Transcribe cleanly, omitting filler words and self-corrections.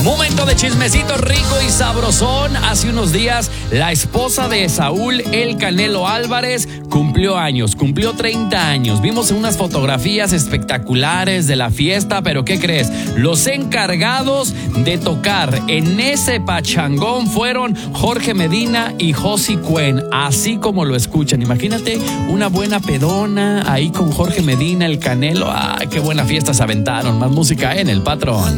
Momento de chismecito rico y sabrosón. Hace unos días, la esposa de Saúl, El Canelo Álvarez, cumplió 30 años. Vimos unas fotografías espectaculares de la fiesta, pero ¿qué crees? Los encargados de tocar en ese pachangón fueron Jorge Medina y Josi Cuen, así como lo escuchan. Imagínate una buena pedona ahí con Jorge Medina, El Canelo. ¡Ay, qué buena fiesta se aventaron! Más música en El Patrón.